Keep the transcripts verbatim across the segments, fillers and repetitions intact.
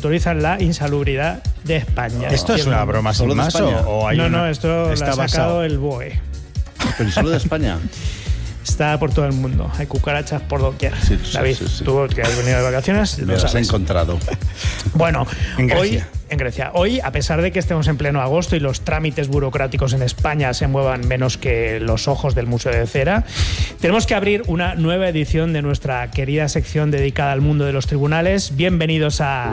monitorizan la insalubridad de España. ¿Esto es una broma sin más o, o hay No, una... no, esto lo ha sacado basado? el B O E. ¿Pero solo de España? Está por todo el mundo. Hay cucarachas por doquier. Sí, sí, David, sí, sí. tú que has venido de vacaciones, Me lo las he sabes. encontrado. Bueno, En Grecia. hoy en Grecia. Hoy, a pesar de que estemos en pleno agosto y los trámites burocráticos en España se muevan menos que los ojos del Museo de Cera, tenemos que abrir una nueva edición de nuestra querida sección dedicada al mundo de los tribunales. Bienvenidos a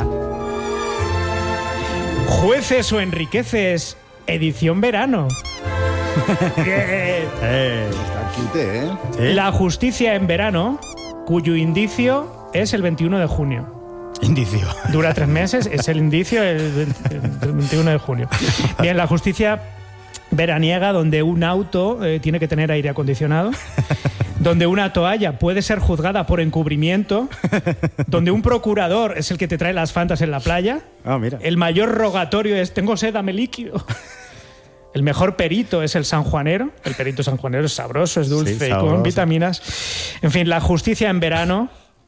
Jueces o Enriqueces, edición verano. Eh, Está quite, ¿eh? ¿sí? La justicia en verano, cuyo indicio es el veintiuno de junio. Indicio. Dura tres meses, es el indicio el veintiuno de junio. Bien, la justicia veraniega, donde un auto eh, tiene que tener aire acondicionado, donde una toalla puede ser juzgada por encubrimiento, donde un procurador es el que te trae las fantas en la playa, Ah, mira. el mayor rogatorio es tengo sed, dame líquido. El mejor perito es el sanjuanero. El perito sanjuanero es sabroso, es dulce Sí, y sabroso. con vitaminas. En fin, la justicia en verano.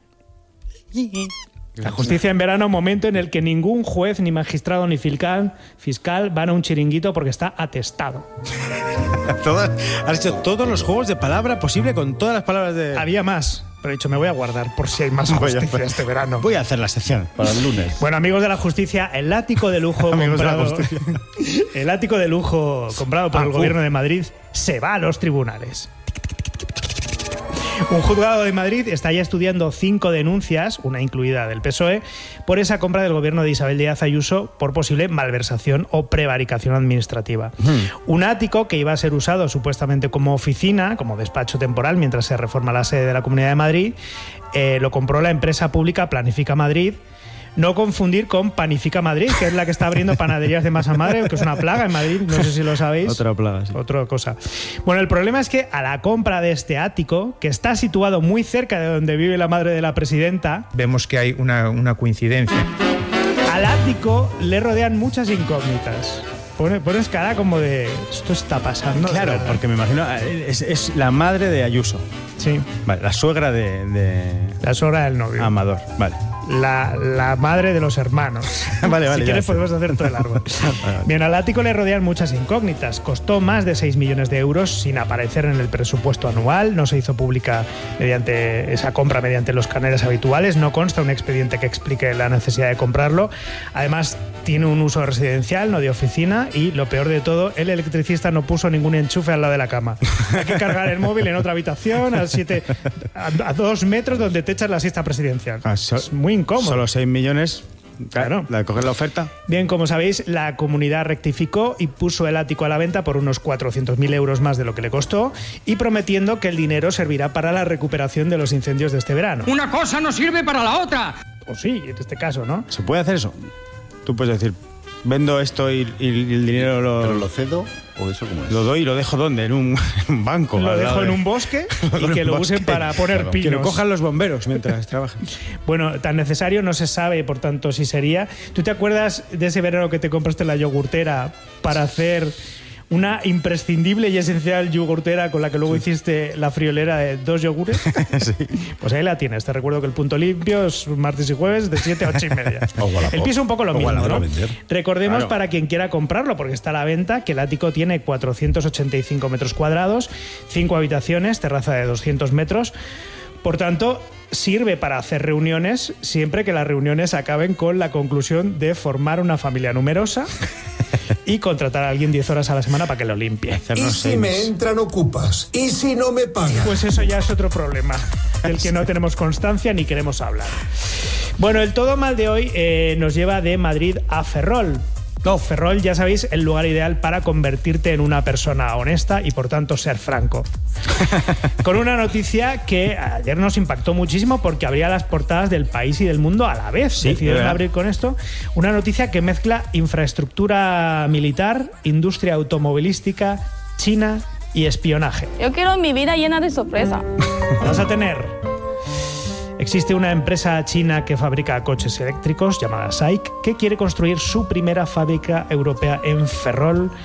La justicia en verano, momento en el que ningún juez, ni magistrado, ni fiscal, fiscal van a un chiringuito porque está atestado. Todas- has hecho todos los juegos de palabra posible con todas las palabras de... Había más, pero he dicho, me voy a guardar por si hay más Voy a- justicia este verano. Voy a hacer la sección. Para el lunes. Bueno, amigos de la justicia, el ático de lujo Amigos de la comprado, justicia. el ático de lujo comprado por Ah, el uh. gobierno de Madrid se va a los tribunales. Un juzgado de Madrid está ya estudiando cinco denuncias, una incluida del P S O E, por esa compra del gobierno de Isabel Díaz Ayuso por posible malversación o prevaricación administrativa. Un ático que iba a ser usado supuestamente como oficina, como despacho temporal, mientras se reforma la sede de la Comunidad de Madrid, eh, lo compró la empresa pública Planifica Madrid. No confundir con Panifica Madrid, que es la que está abriendo panaderías de masa madre, que es una plaga en Madrid, no sé si lo sabéis. Otra plaga, sí. Otra cosa. Bueno, el problema es que a la compra de este ático, que está situado muy cerca de donde vive la madre de la presidenta, Vemos que hay una, una coincidencia. al ático le rodean muchas incógnitas. Pone- Pones cara como de, esto está pasando. Claro, ¿verdad? porque me imagino... Es, es la madre de Ayuso. Sí, Vale, la suegra de, de la suegra del novio. Amador. Vale. La, la madre de los hermanos. Vale, vale, Si ya quieres sé. podemos hacer todo el árbol. Vale, vale. Bien, al ático le rodean muchas incógnitas. Costó más de seis millones de euros sin aparecer en el presupuesto anual. No se hizo pública mediante esa compra mediante los canales habituales. No consta un expediente que explique la necesidad de comprarlo. Además, tiene un uso residencial, no de oficina. Y lo peor de todo, el electricista no puso ningún enchufe al lado de la cama. Hay que cargar el móvil en otra habitación, a, siete, a, a dos metros donde te echas la siesta presidencial. Ah, so- Es muy incómodo. Solo seis millones. Claro. La de coger la oferta. Bien, como sabéis, la comunidad rectificó y puso el ático a la venta por unos cuatrocientos mil euros más de lo que le costó y prometiendo que el dinero servirá para la recuperación de los incendios de este verano. Una cosa no sirve para la otra. O sí, en este caso, ¿no? ¿Se puede hacer eso? Tú puedes decir, vendo esto y, y el dinero lo, ¿Pero lo cedo o eso cómo es? lo doy y lo dejo ¿dónde? En un, en un banco. Lo al dejo lado en de- un bosque Lo dejo y que en lo un usen bosque. para poner Claro, pinos. Que lo cojan los bomberos mientras trabajan. Bueno, tan necesario no se sabe, por tanto, si sería. ¿Tú te acuerdas de ese verano que te compraste la yogurtera para hacer una imprescindible y esencial yogurtera con la que luego hiciste la friolera de dos yogures? Sí. Pues ahí la tienes. Te recuerdo que el punto limpio es martes y jueves de siete a ocho y media. O Wallapop. El piso un poco lo O mismo, Wallapop ¿no? a vender. Recordemos Claro. para quien quiera comprarlo, porque está a la venta, que el ático tiene cuatrocientos ochenta y cinco metros cuadrados, cinco habitaciones, terraza de doscientos metros. Por tanto, sirve para hacer reuniones siempre que las reuniones acaben con la conclusión de formar una familia numerosa y contratar a alguien diez horas a la semana para que lo limpie. ¿Y Hacernos si seis me meses. entran ocupas? ¿Y si no me pagan? Pues eso ya es otro problema del que no tenemos constancia ni queremos hablar. Bueno, el todo mal de hoy eh, nos lleva de Madrid a Ferrol. No, Ferrol, ya sabéis, el lugar ideal para convertirte en una persona honesta y por tanto ser franco. Con una noticia que ayer nos impactó muchísimo porque abría las portadas del País y del Mundo a la vez. Sí, Decidieron ¿verdad? abrir con esto una noticia que mezcla infraestructura militar, industria automovilística, China y espionaje. Yo quiero mi vida llena de sorpresa. Vas a tener. Existe una empresa china que fabrica coches eléctricos llamada S A I C que quiere construir su primera fábrica europea en Ferrol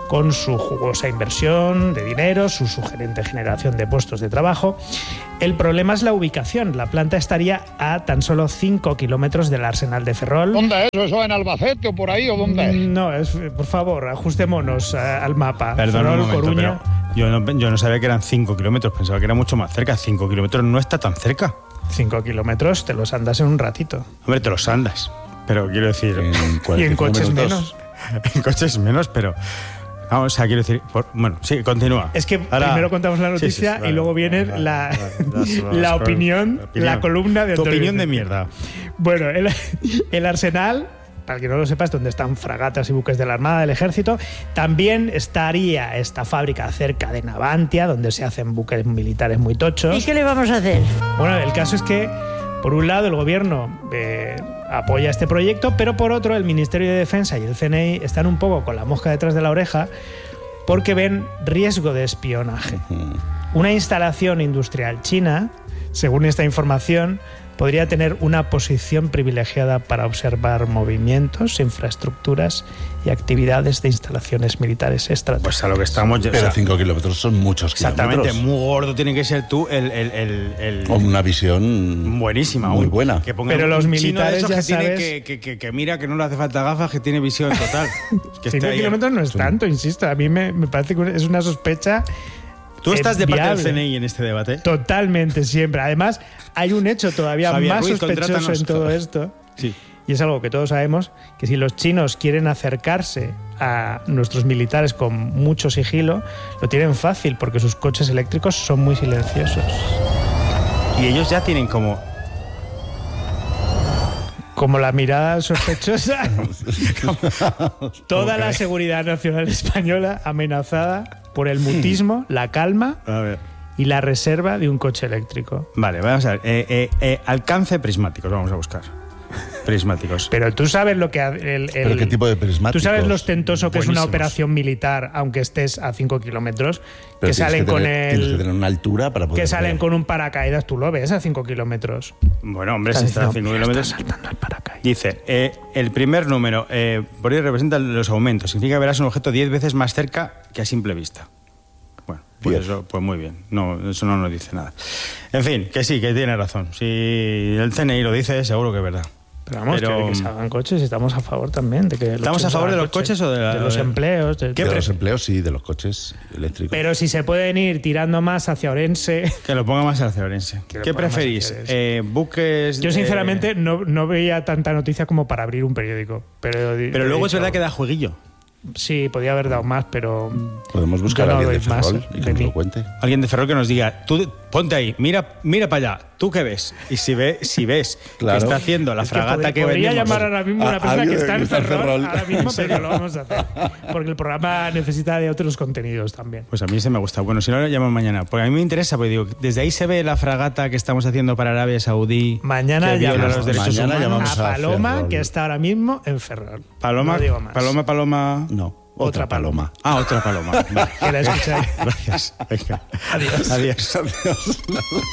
con su jugosa inversión de dinero, su sugerente generación de puestos de trabajo. El problema es la ubicación. La planta estaría a tan solo cinco kilómetros del Arsenal de Ferrol. ¿Dónde es eso? ¿En Albacete o por ahí o dónde es? No, es, por favor, ajustémonos a- al mapa. Perdón, Ferrol, un momento, Coruña. pero yo no, yo no sabía que eran cinco kilómetros, pensaba que era mucho más cerca. cinco kilómetros no está tan cerca. cinco kilómetros te los andas en un ratito. Hombre, te los andas. Pero quiero decir, En Y cuarenta en coches minutos. menos. en coches menos, pero... Vamos, o sea, quiero decir... por- bueno, sí, continúa. Es que Ahora- primero contamos la Sí, sí, noticia sí, vale, y luego viene vale, la, vale, vale, las- la las- opinión, la columna de Tu Antonio opinión de Vicente. mierda. Bueno, el, el Arsenal, para el que no lo sepa, es donde están fragatas y buques de la Armada, del Ejército. También estaría esta fábrica cerca de Navantia, donde se hacen buques militares muy tochos. ¿Y qué le vamos a hacer? Bueno, el caso es que, por un lado, el gobierno eh, apoya este proyecto, pero por otro, el Ministerio de Defensa y el C N I están un poco con la mosca detrás de la oreja porque ven riesgo de espionaje. Una instalación industrial china, según esta información, podría tener una posición privilegiada para observar movimientos, infraestructuras y actividades de instalaciones militares estratégicas. Pues a lo que estamos... Pero o sea, cinco kilómetros son muchos exactamente, kilómetros. muy gordo tiene que ser tú el... el, el, el- Con una visión buenísima. muy un- buena. Que ponga Pero un los chino de militares esos ya que, tiene sabes- que, que, que, que mira que no le hace falta gafas, que tiene visión total. Que esté cinco ahí. kilómetros no es tanto, insisto. A mí me, me parece que es una sospecha. Tú estás de parte del viable. C N I en este debate. Totalmente, siempre. Además, hay un hecho todavía Javier más Ruiz, sospechoso contrátanos. en todo esto. Sí. Y es algo que todos sabemos, que si los chinos quieren acercarse a nuestros militares con mucho sigilo, lo tienen fácil porque sus coches eléctricos son muy silenciosos. Y ellos ya tienen como... Como la mirada sospechosa, toda ¿Cómo la que? seguridad nacional española amenazada por el mutismo, la calma A ver. y la reserva de un coche eléctrico. Vale, vamos a ver. Eh, eh, eh, alcance prismáticos, vamos a buscar. Prismáticos. Pero tú sabes lo que... ha- El, el- ¿Pero qué tipo de prismáticos? Tú sabes lo ostentoso que es una Buenísimos. operación militar, aunque estés a cinco kilómetros, Pero que tienes salen que con tener- Tienes que el... tener una altura para poder Que salen ver. con un paracaídas, tú lo ves a cinco kilómetros. Bueno, hombre, si Estás está a diciendo, cinco "Mira, kilómetros... está saltando el paracaídas". Dice, eh, el primer número, eh, por ahí representa los aumentos. Significa que verás un objeto diez veces más cerca que a simple vista. Bueno, pues, Diez. eso, pues muy bien. No, eso no nos dice nada. En fin, que sí, que tiene razón. Si el C N I lo dice, seguro que es verdad. Pero vamos, Pero- que, de que se hagan coches, estamos a favor también de que los ¿Estamos a chinos favor de hagan los coches o de la- los de- empleos? de- ¿Qué De de- los empleos, sí, de los coches eléctricos. Pero si se pueden ir tirando más hacia Orense. Que lo ponga más hacia Orense. Que lo ¿Qué ponga más preferís? hacia Orense. Eh, buques... Yo eh, sinceramente no, no veía tanta noticia como para abrir un periódico. Pero, Pero luego es verdad que da jueguillo. Sí, podía haber dado más, pero... Podemos buscar Yo a no alguien de doy más Ferrol y de que nos mí. lo cuente. Alguien de Ferrol que nos diga, tú ponte ahí, mira, mira para allá, ¿tú qué ves? Y si, ve, si ves Claro. que está haciendo la Es que fragata podría, que podría vendemos... llamar ahora mismo a una A- persona que alguien está en que está en Ferrol, Ferrol. ahora mismo, pero no lo vamos a hacer. Porque el programa necesita de otros contenidos también. Pues a mí se me gusta. Bueno, si no lo llamo mañana. Porque a mí me interesa, porque digo, desde ahí se ve la fragata que estamos haciendo para Arabia Saudí. Mañana que viola llamamos, los derechos Mañana humanos. llamamos a a Paloma, Ferrol. que está ahora mismo en Ferrol. Paloma, No digo más. Paloma, Paloma... No, Otra otra paloma. Ah, otra paloma. Vale. Que la escucháis. Gracias. Venga. Adiós. Adiós. Adiós.